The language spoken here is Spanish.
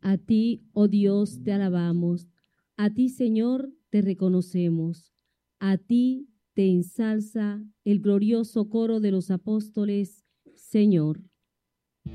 A ti, oh Dios, te alabamos. A ti, Señor, te reconocemos. A ti te ensalza el glorioso coro de los apóstoles, Señor.